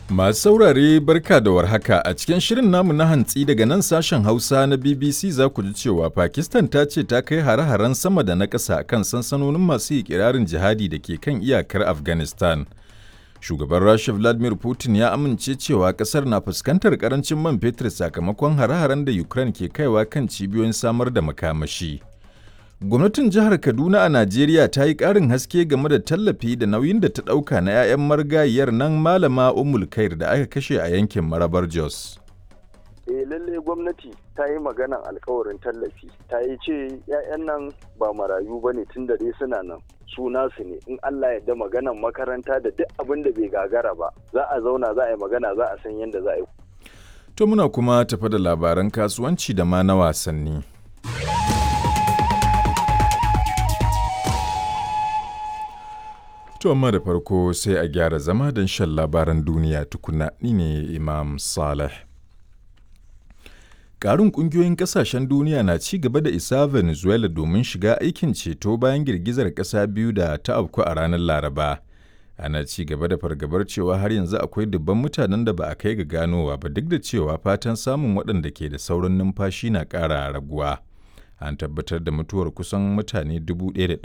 Masu saurare barka da warhaka a cikin shirin namu na hantsi daga nan sashen Hausa na BBC za ku ji cewa Pakistan ta ce ta kai hare-haren sama da na ƙasa kan sansanonin masu ikirarin jihadi da ke kan iyakar Afghanistan. Shugaban Rasha Vladimir Putin ya amince cewa ƙasar na fuskantar ƙarancin man fetur sakamakon hare-haren da Ukraine ke kaiwa kan cibiyoyin samar da makamashi. Gwamnatin jihar Kaduna a Najeriya ta yi ƙarin haske game da tallafi da nauyin da ta ɗauka na 'ya'yan marigayiyar nan Malama Ummul Khair da aka kashe a yankin Marabar Jos. Lalle gwamnati ta yi maganan alkawarin tallafi, ta yi ce 'ya'yan nan ba marayu ba ne tun da dai suna nan, su nasu ne, in Allah ya da maganan makaranta da duk abin da bai gagara ba, za a zauna za a yi magana za a san yadda za a yi. To muna kuma tafa da labaran kasuwanci da ma na wasanni. To amma da farko sai a gyara zama don shan labaran duniya tukuna, ni ne Imam Saleh. Ƙarin ƙungiyoyin ƙasashen duniya na ci gaba da isa Venezuela domin shiga aikin ceto bayan girgizar ƙasa biyu da ta afku a ranar Laraba. Ana ci gaba da fargabar cewa har yanzu akwai dubban mutanen da ba a kai ga ganowa ba, duk da cewa fatan samun waɗanda ke da sauran numfashi na ƙara raguwa. An tabbatar da mutuwar kusan mutane 1,100